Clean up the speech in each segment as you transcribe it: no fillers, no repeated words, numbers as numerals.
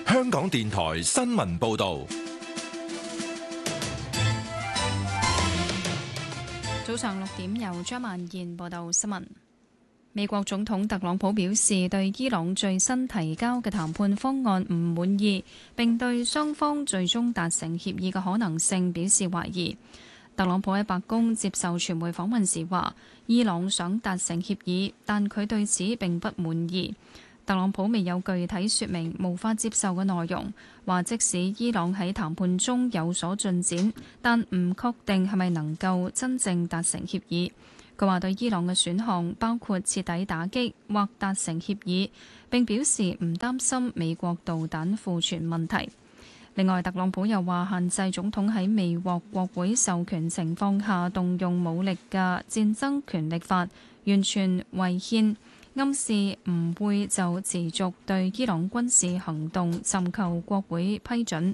香港電台新聞報道。 早上6點，由張曼燕報道新聞。美國總統特朗普表示，對伊朗最新提交嘅談判方案唔滿意，並對雙方最終達成協議嘅可能性表示懷疑。特朗普喺白宮接受傳媒訪問時話，伊朗想達成協議，但佢對此並不滿意。特朗普未有具體說明無法接受嘅內容，話即使伊朗喺談判中有所進展，但唔確定係咪能夠真正達成協議。佢話對伊朗嘅選項包括徹底打擊或達成協議，並表示唔擔心美國導彈庫存問題。另外，特朗普又話限制總統喺未獲國會授權情況下動用武力嘅戰爭權力法完全違憲，暗示唔會就持續對伊朗軍事行動尋求國會批准。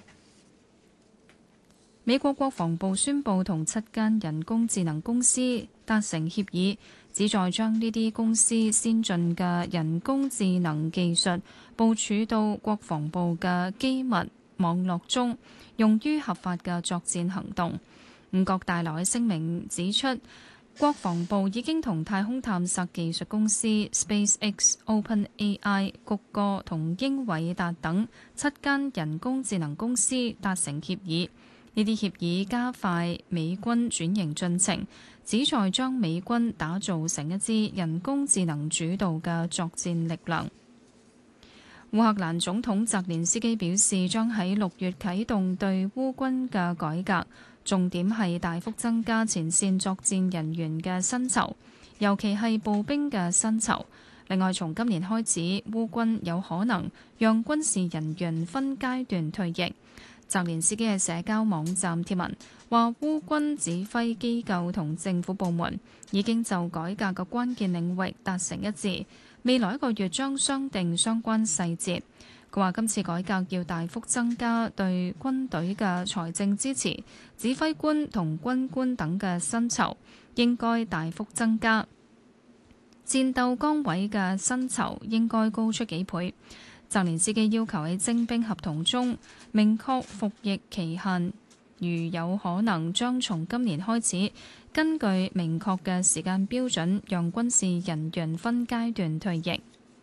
美國國防部宣布同7間人工智能公司達成協議，旨在將呢啲公司先進嘅人工智能技術部署到國防部嘅機密網絡中，用於合法嘅作戰行動。五角大樓嘅聲明指出，國防部已經同太空探索技術公司 SpaceX、OpenAI、谷歌同英偉達等7間人工智能公司達成協議。呢啲協議加快美軍轉型進程，旨在將美軍打造成一支人工智能主導嘅作戰力量。烏克蘭總統澤連斯基表示，將喺6月啟動對烏軍嘅改革，重點係大幅增加前線作戰人員嘅薪酬，尤其係步兵嘅薪酬。另外，從今年開始，烏軍有可能讓軍事人員分階段退役。澤連斯基喺社交網站貼文話，烏軍指揮機構同政府部門已經就改革嘅關鍵領域達成一致，未來1個月將商定相關細節。佢話今次改革要大幅增加對軍隊嘅財政支持，指揮官同軍官等嘅薪酬應該大幅增加，戰鬥崗位嘅薪酬應該高出幾倍。澤連斯基要求喺徵兵合同中明確服役期限，如有可能將從今年開始，根據明確嘅時間標準，讓軍事人員分階段退役。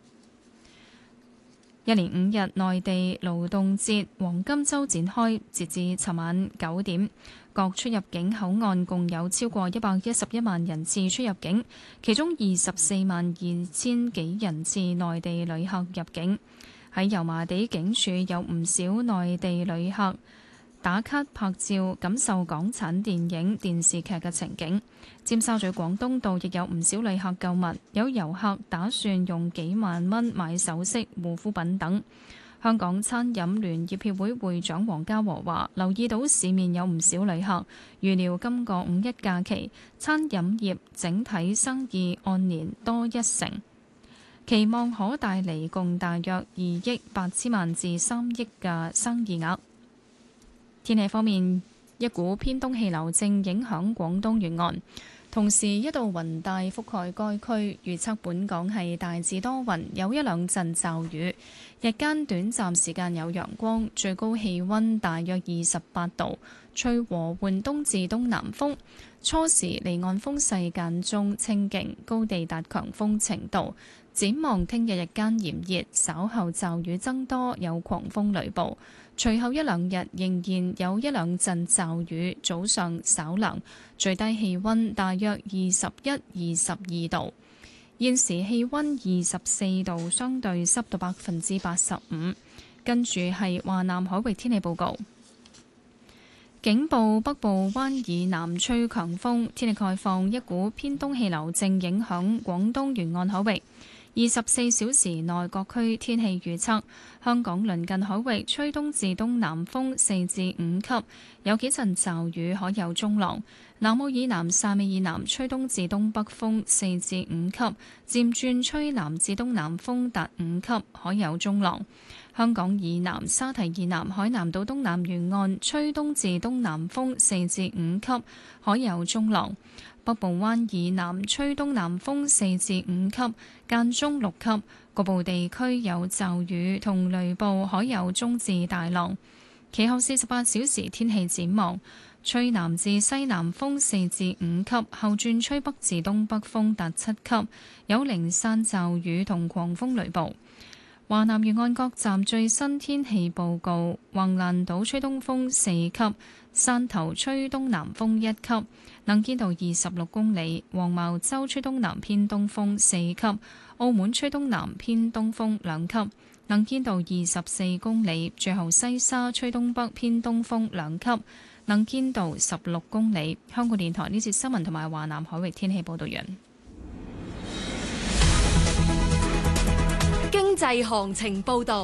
一連5日內地勞動節黃金週展開，截至尋晚9點，各出入境口岸共有超過111萬人次出入境，其中24萬2千幾人次內地旅客入境。喺油麻地警署有唔少內地旅客打卡拍照，感受港產電影、電視劇嘅情景。尖沙咀廣東道亦有唔少旅客購物，有遊客打算用幾萬蚊買首飾、護膚品等。香港餐飲聯業協會會長黃家和話，留意到市面有唔少旅客，預料今個5一假期餐飲業整體生意按年多1成。期望可帶嚟共大約2億8千萬至3億嘅生意額。天氣方面，一股偏東氣流正影響廣東沿岸，同時一道雲帶覆蓋該區，預測本港係大致多雲，有一兩陣驟雨，日間短暫時間有陽光，最高氣溫大約28度，吹和緩東至東南風，初時離岸風勢間中清勁，高地達強風程度。展望聽日日間炎熱，稍後驟雨增多，有狂風雷暴。隨後一兩日仍然有一兩陣驟雨，早上稍涼，最低氣溫大約21、22度。現時氣溫24度，相對濕度85%。跟住係華南海域天氣報告。警報：北部灣以南吹強風，天氣概況，一股偏東氣流正影響廣東沿岸海域。24小時內各區天氣預測：香港鄰近海域吹東至東南風4至5級，有幾陣驟雨，可有中浪。南澳以南、汕尾以南吹東至東北風4至5級，漸轉吹南至東南風達5級，可有中浪。 香港以南、沙堤以南、海南島東南沿岸吹東至東南風4至5級，海有中浪。北部灣以南吹東南風4至5級，間中6級，局部地區有驟雨同雷暴，海有中至大浪。其後48小時天氣展望，吹南至西南風4至5級，後轉吹北至東北風達7級，有零散驟雨同狂風雷暴。華南沿岸各站最新天氣報告：橫瀾島吹東風4級，汕頭吹東南風1級，能見度26公里；黃茅洲吹東南偏東風4級，澳門吹東南偏東風2級，能見度24公里；最後西沙吹東北偏東風2級，能見度16公里。香港電台呢節新聞同埋華南海域天氣報道完。 經濟行情報導。